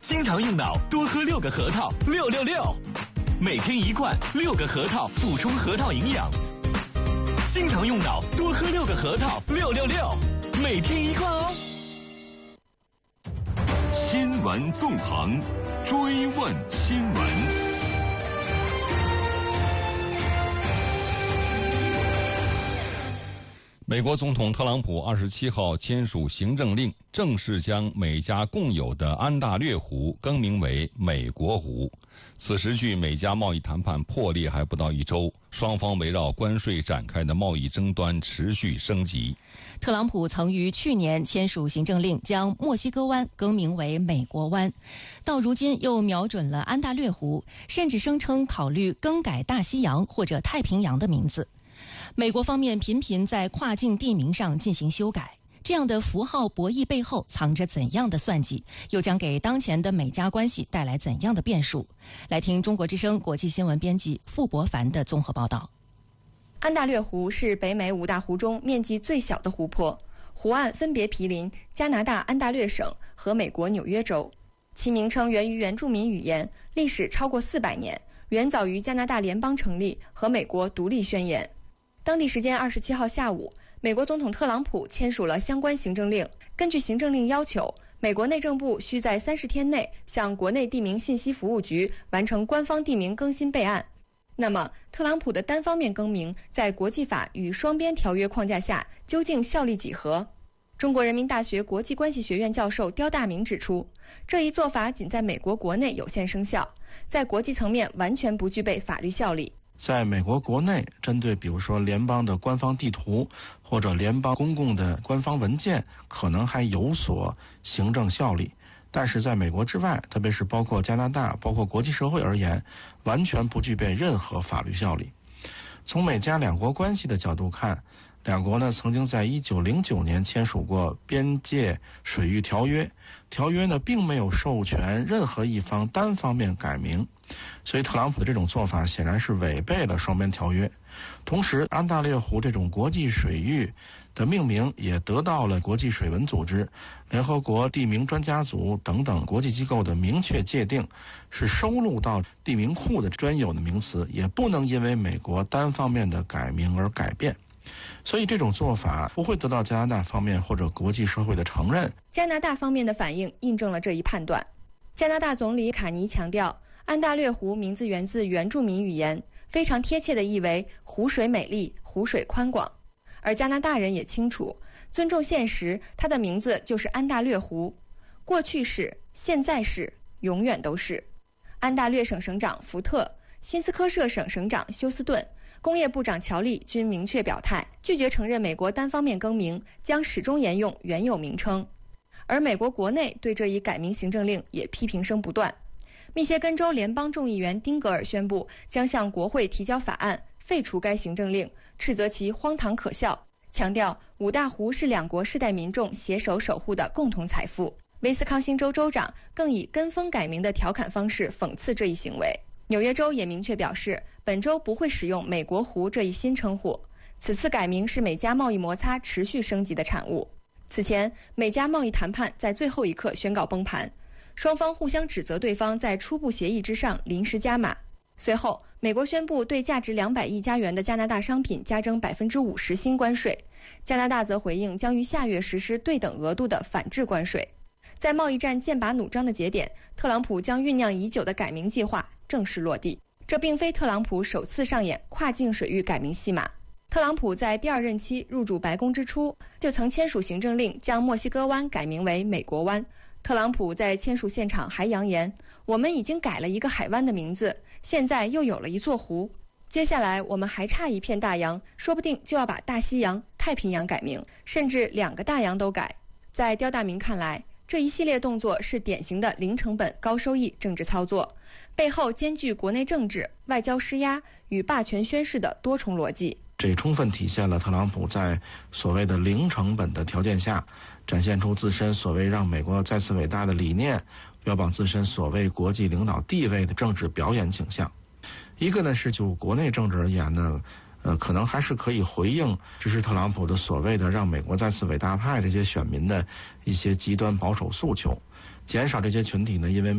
经常用脑，多喝6个核桃，666。每天1罐，6个核桃补充核桃营养。经常用脑，多喝6个核桃，666。每天1罐哦。 新闻纵横，追问新闻。美国总统特朗普27号签署行政令，正式将美加共有的安大略湖更名为美国湖。此时距美加贸易谈判破裂还不到1周，双方围绕关税展开的贸易争端持续升级。 特朗普曾于去年签署行政令，将墨西哥湾更名为美国湾，到如今又瞄准了安大略湖，甚至声称考虑更改大西洋或者太平洋的名字。美国方面频频在跨境地名上进行修改，这样的符号博弈背后藏着怎样的算计，又将给当前的美加关系带来怎样的变数？来听中国之声国际新闻编辑傅博凡的综合报道。 安大略湖是北美5大湖中面积最小的湖泊，湖岸分别毗邻加拿大安大略省和美国纽约州。其名称源于原住民语言，历史超过400年，远早于加拿大联邦成立和美国独立宣言。当地时间27号下午，美国总统特朗普签署了相关行政令。根据行政令要求，美国内政部需在30天内向国内地名信息服务局完成官方地名更新备案。那么，特朗普的单方面更名在国际法与双边条约框架下究竟效力几何？中国人民大学国际关系学院教授刁大明指出，这一做法仅在美国国内有限生效，在国际层面完全不具备法律效力。 在美国国内，针对比如说联邦的官方地图或者联邦公共的官方文件，可能还有所行政效力，但是在美国之外，特别是包括加拿大、包括国际社会而言，完全不具备任何法律效力。从美加两国关系的角度看，两国呢曾经在1909年签署过边界水域条约，条约呢并没有授权任何一方单方面改名，所以特朗普的这种做法显然是违背了双边条约。同时，安大略湖这种国际水域的命名也得到了国际水文组织、联合国地名专家组等等国际机构的明确界定，是收录到地名库的专有的名词，也不能因为美国单方面的改名而改变。所以这种做法不会得到加拿大方面或者国际社会的承认。 加拿大方面的反应印证了这一判断。加拿大总理卡尼强调，安大略湖名字源自原住民语言，非常贴切地译为湖水美丽，湖水宽广。而加拿大人也清楚，尊重现实，它的名字就是安大略湖，过去是，现在是，永远都是。安大略省省长福特、新斯科舍省省长休斯顿、工业部长乔利均明确表态，拒绝承认美国单方面更名，将始终沿用原有名称。而美国国内对这一改名行政令也批评声不断。密歇根州联邦众议员丁格尔宣布将向国会提交法案，废除该行政令，斥责其荒唐可笑，强调5大湖是两国世代民众携手守护的共同财富。威斯康星州州长更以跟风改名的调侃方式讽刺这一行为。纽约州也明确表示，本州不会使用美国湖这一新称呼。此次改名是美加贸易摩擦持续升级的产物。此前，美加贸易谈判在最后一刻宣告崩盘，双方互相指责对方在初步协议之上临时加码。随后，美国宣布对价值200亿加元的加拿大商品加征50%新关税，加拿大则回应将于下月实施对等额度的反制关税。在贸易战剑拔弩张的节点，特朗普将酝酿已久的改名计划正式落地。这并非特朗普首次上演跨境水域改名戏码。特朗普在第2任期入主白宫之初，就曾签署行政令将墨西哥湾改名为美国湾。特朗普在签署现场还扬言，我们已经改了一个海湾的名字，现在又有了一座湖，接下来我们还差一片大洋，说不定就要把大西洋、太平洋改名，甚至2个大洋都改。在刁大明看来，这一系列动作是典型的零成本高收益政治操作，背后兼具国内政治、外交施压与霸权宣示的多重逻辑。 这充分体现了特朗普在所谓的零成本的条件下，展现出自身所谓让美国再次伟大的理念，标榜自身所谓国际领导地位的政治表演倾向。一个呢是就国内政治而言呢，可能还是可以回应支持特朗普的所谓的让美国再次伟大派这些选民的一些极端保守诉求，减少这些群体呢因为